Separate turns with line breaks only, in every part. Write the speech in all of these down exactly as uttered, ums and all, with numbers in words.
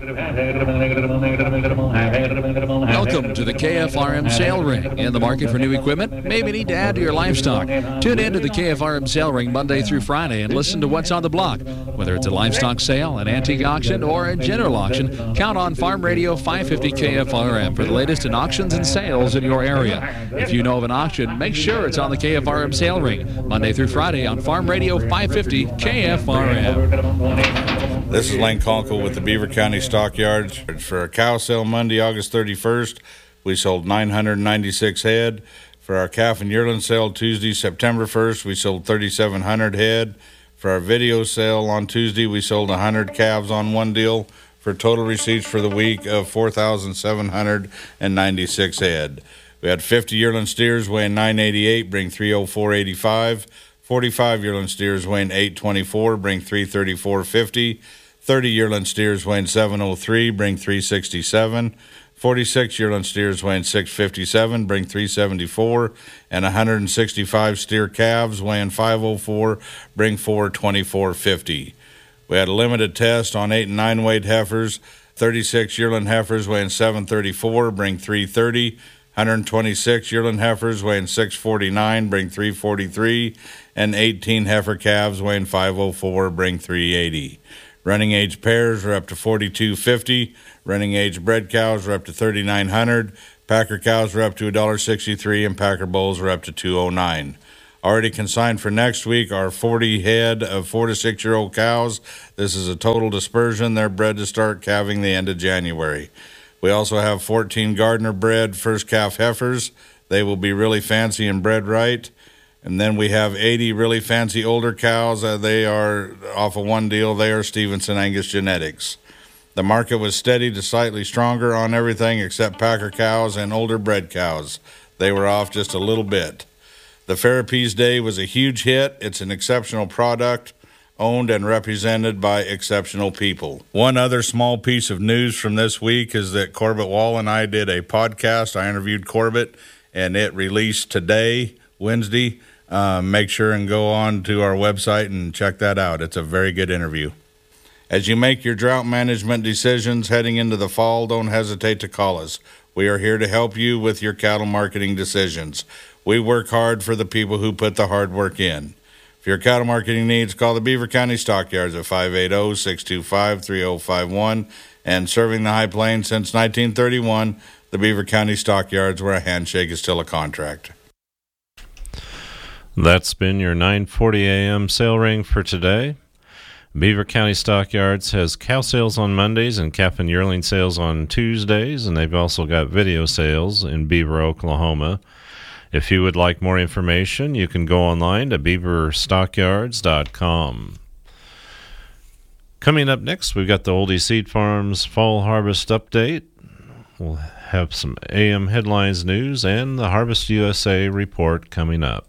Welcome to the K F R M Sale Ring. In the market for new equipment? Maybe need to add to your livestock. Tune in to the K F R M Sale Ring Monday through Friday and listen to what's on the block. Whether it's a livestock sale, an antique auction, or a general auction, count on Farm Radio five fifty K F R M for the latest in auctions and sales in your area. If you know of an auction, make sure it's on the K F R M Sale Ring Monday through Friday on Farm Radio five fifty K F R M.
This is Lane Conkle with the Beaver County Stockyards. For our cow sale Monday, August thirty-first, we sold nine hundred ninety-six head. For our calf and yearling sale Tuesday, September first, we sold thirty-seven hundred head. For our video sale on Tuesday, we sold one hundred calves on one deal for total receipts for the week of four thousand seven hundred ninety-six head. We had fifty yearling steers weighing nine eighty-eight, bring three oh four eighty-five. forty-five yearling steers weighing eight twenty-four, bring three thirty-four fifty. thirty yearling steers weighing seven oh three, bring three sixty-seven. forty-six yearling steers weighing six fifty-seven, bring three seventy-four. And one hundred sixty-five steer calves weighing five oh four, bring four twenty-four fifty. We had a limited test on eight and nine weight heifers. thirty-six yearling heifers weighing seven thirty-four, bring three thirty. one hundred twenty-six yearling heifers weighing six forty-nine, bring three forty-three. And eighteen heifer calves weighing five oh four, bring three eighty. Running age pairs are up to forty-two fifty. Running age bred cows are up to thirty-nine hundred. Packer cows are up to one sixty-three, and Packer bulls are up to two oh nine. Already consigned for next week are forty head of four to six year old cows. This is a total dispersion. They're bred to start calving the end of January. We also have fourteen Gardner bred first calf heifers. They will be really fancy and bred right. And then we have eighty really fancy older cows. Uh, they are off of one deal. They are Stevenson Angus genetics. The market was steady to slightly stronger on everything except Packer cows and older bred cows. They were off just a little bit. The Ferropease Day was a huge hit. It's an exceptional product, owned and represented by exceptional people. One other small piece of news from this week is that Corbett Wall and I did a podcast. I interviewed Corbett, and it released today, Wednesday. Uh, make sure and go on to our website and check that out. It's a very good interview. As you make your drought management decisions heading into the fall, don't hesitate to call us. We are here to help you with your cattle marketing decisions. We work hard for the people who put the hard work in. For your cattle marketing needs, call the Beaver County Stockyards at five eight zero, six two five, three zero five one. And serving the High Plains since nineteen thirty-one, the Beaver County Stockyards, where a handshake is still a contract.
That's been your nine forty a.m. sale ring for today. Beaver County Stockyards has cow sales on Mondays and calf and yearling sales on Tuesdays, and they've also got video sales in Beaver, Oklahoma. If you would like more information, you can go online to beaver stockyards dot com. Coming up next, we've got the Oldie Seed Farms Fall Harvest Update. We'll have some A M Headlines news and the Harvest U S A report coming up.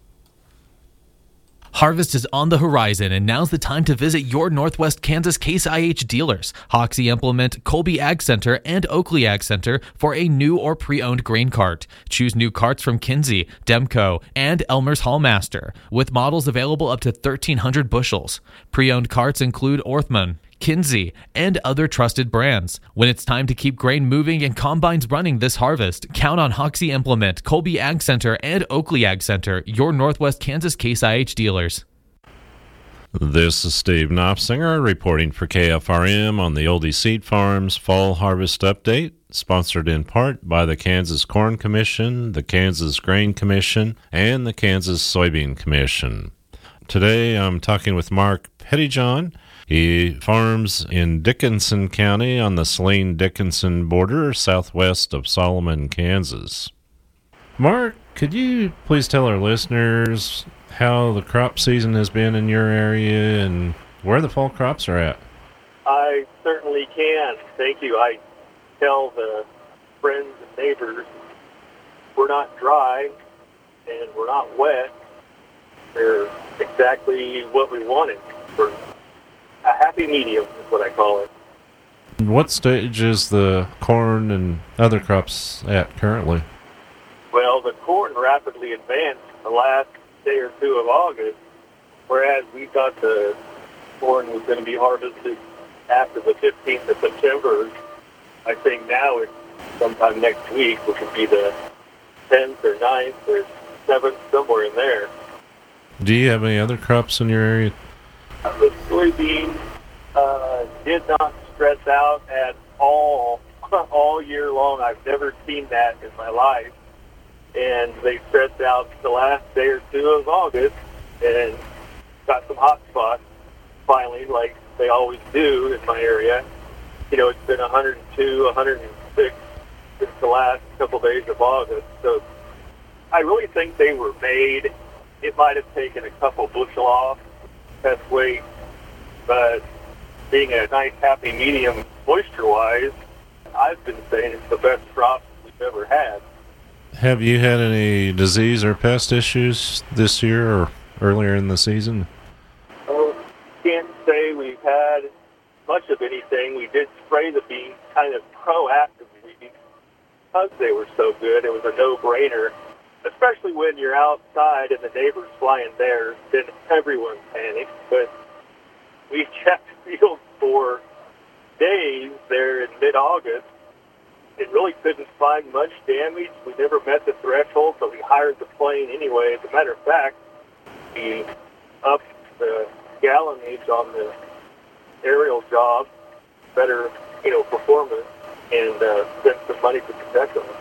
Harvest is on the horizon, and now's the time to visit your Northwest Kansas Case I H dealers, Hoxie Implement, Colby Ag Center, and Oakley Ag Center for a new or pre-owned grain cart. Choose new carts from Kinsey, Demco, and Elmer's Hallmaster, with models available up to thirteen hundred bushels. Pre-owned carts include Orthman, Kinsey, and other trusted brands. When it's time to keep grain moving and combines running this harvest, count on Hoxie Implement, Colby Ag Center, and Oakley Ag Center, your Northwest Kansas Case I H dealers.
This is Steve Knopfsinger reporting for K F R M on the Oldie Seed Farms Fall Harvest Update, sponsored in part by the Kansas Corn Commission, the Kansas Grain Commission, and the Kansas Soybean Commission. Today I'm talking with Mark Pettyjohn. He farms in Dickinson County on the Saline-Dickinson border, southwest of Solomon, Kansas. Mark, could you please tell our listeners how the crop season has been in your area and where the fall crops are at?
I certainly can. Thank you. I tell the friends and neighbors we're not dry and we're not wet. They're exactly what we wanted. We're a happy medium is what I call it.
What stage is the corn and other crops at currently?
Well, the corn rapidly advanced the last day or two of August, whereas we thought the corn was going to be harvested after the fifteenth of September. I think now it's sometime next week, which would be the tenth or ninth or seventh, somewhere in there.
Do you have any other crops in your area?
Uh, the soybean uh, did not stress out at all all year long. I've never seen that in my life. And they stressed out the last day or two of August and got some hot spots finally, like they always do in my area. You know, it's been one hundred two, one hundred six since the last couple days of August. So I really think they were made. It might have taken a couple bushel off test weight, but being a nice happy medium moisture-wise, I've been saying it's the best crop we've ever had.
Have you had any disease or pest issues this year or earlier in the season?
Oh, can't say we've had much of anything. We did spray the beans kind of proactively because they were so good. It was a no-brainer, especially when you're outside and the neighbor's flying theirs, then everyone panics. But we checked fields for days there in mid-August and really couldn't find much damage. We never met the threshold, so we hired the plane anyway. As a matter of fact, we upped the gallonage on the aerial job, better, you know, performance, and uh, spent some money to protect them.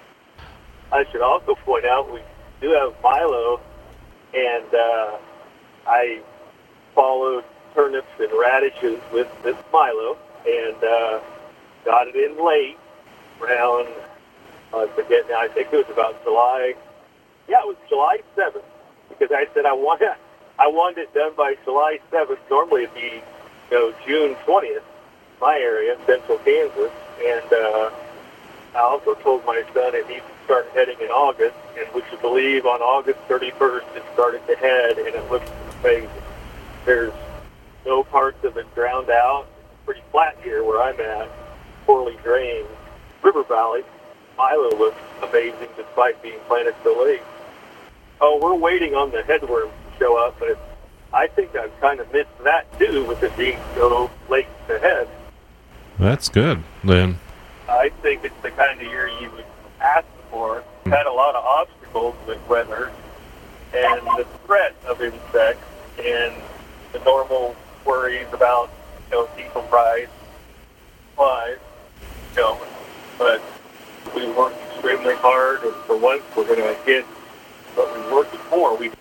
I should also point out we do have milo, and uh, I followed turnips and radishes with this milo, and uh, got it in late, around, I forget now, I think it was about July, yeah, it was July seventh, because I said I want, I wanted it done by July seventh. Normally it'd be, you know, June twentieth, my area, central Kansas, and uh, I also told my son it needs to start heading in August, and would you believe on August thirty-first it started to head, and it looks amazing. There's no parts of it drowned out. It's pretty flat here where I'm at, poorly drained river valley. Milo looks amazing despite being planted so late. Oh, we're waiting on the headworms to show up, but I think I've kind of missed that too with it being so late to head.
That's good, then.
I think it's the kind of year you would ask for. We've had a lot of obstacles with weather and the threat of insects and the normal worries about, you know, diesel price, supplies, you know, but we worked extremely hard, and for once we're going to get what we worked for. We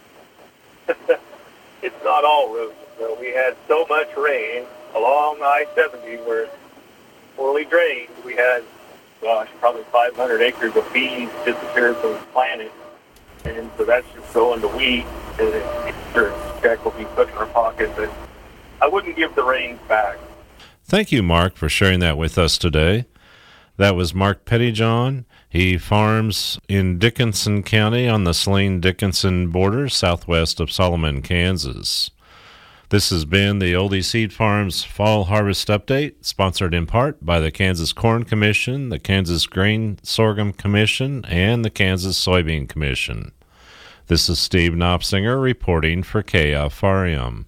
it's not all roses, though. We had so much rain along I seventy where it's poorly drained. We had, gosh, probably five hundred acres of beans disappeared from the planet, and so that's just going to wheat, and it, sure, Jack will be put in our pocket, but I wouldn't give the reins back.
Thank you, Mark, for sharing that with us today. That was Mark Pettyjohn. He farms in Dickinson County on the Saline-Dickinson border, southwest of Solomon, Kansas. This has been the Oldie Seed Farms Fall Harvest Update, sponsored in part by the Kansas Corn Commission, the Kansas Grain Sorghum Commission, and the Kansas Soybean Commission. This is Steve Knopsinger reporting for K F R M.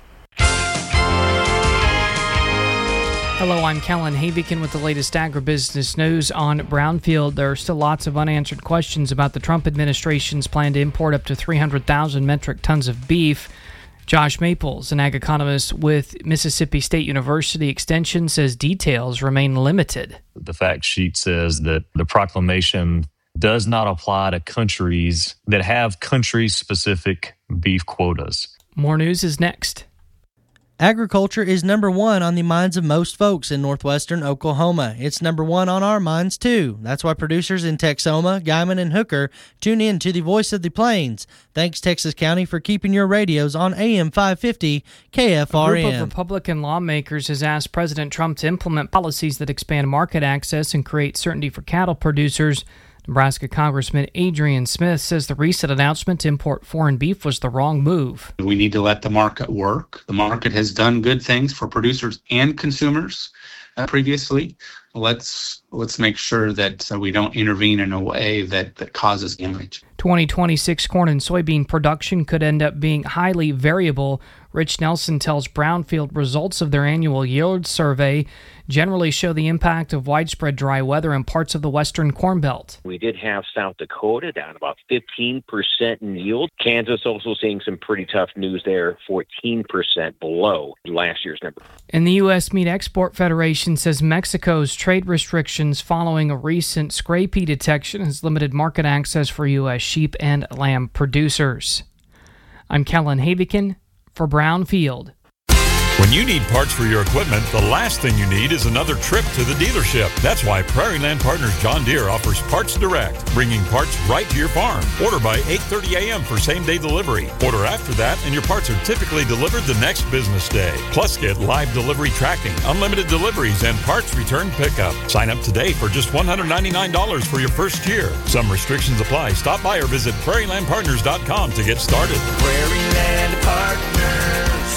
Hello, I'm Kellen Havikin with the latest agribusiness news on Brownfield. There are still lots of unanswered questions about the Trump administration's plan to import up to three hundred thousand metric tons of beef. Josh Maples, an ag economist with Mississippi State University Extension, says details remain limited.
The fact sheet says that the proclamation does not apply to countries that have country-specific beef quotas.
More news is next.
Agriculture is number one on the minds of most folks in northwestern Oklahoma. It's number one on our minds, too. That's why producers in Texoma, Guymon, and Hooker tune in to the Voice of the Plains. Thanks, Texas County, for keeping your radios on A M five fifty K F R M.
A group of Republican lawmakers has asked President Trump to implement policies that expand market access and create certainty for cattle producers. Nebraska Congressman Adrian Smith says the recent announcement to import foreign beef was the wrong move.
We need to let the market work. The market has done good things for producers and consumers uh, previously. let's let's make sure that uh, we don't intervene in a way that, that causes damage.
twenty twenty-six corn and soybean production could end up being highly variable. Rich Nelson tells Brownfield results of their annual yield survey generally show the impact of widespread dry weather in parts of the western Corn Belt.
We did have South Dakota down about fifteen percent in yield. Kansas also seeing some pretty tough news there, fourteen percent below last year's number.
And the U S Meat Export Federation says Mexico's trade restrictions following a recent scrapie detection has limited market access for U S sheep and lamb producers. I'm Kellen Havikin for Brownfield.
When you need parts for your equipment, the last thing you need is another trip to the dealership. That's why Prairie Land Partners John Deere offers Parts Direct, bringing parts right to your farm. Order by eight thirty a.m. for same-day delivery. Order after that, and your parts are typically delivered the next business day. Plus, get live delivery tracking, unlimited deliveries, and parts return pickup. Sign up today for just one hundred ninety-nine dollars for your first year. Some restrictions apply. Stop by or visit prairie land partners dot com to get started.
Prairie Land Partners.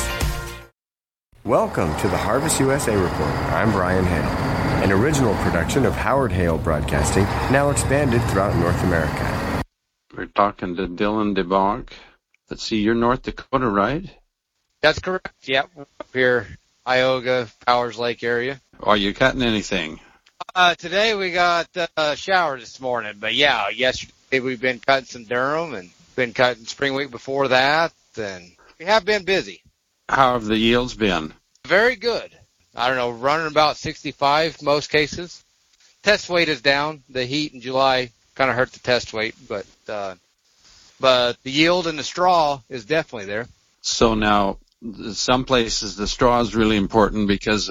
Welcome to the Harvest U S A Report. I'm Brian Hale, an original production of Howard Hale Broadcasting, now expanded throughout North America.
We're talking to Dylan DeBonk. Let's see, you're North Dakota, right?
That's correct. Yep, up here, Ioga, Powers Lake area.
Are you cutting anything?
Uh, today we got uh, a shower this morning, but yeah, yesterday we've been cutting some Durham and been cutting spring wheat before that, and we have been busy.
How have the yields been?
Very good. I don't know, running about sixty-five most cases. Test weight is down. The heat in July kind of hurt the test weight, but uh, but the yield and the straw is definitely there.
So now, some places the straw is really important because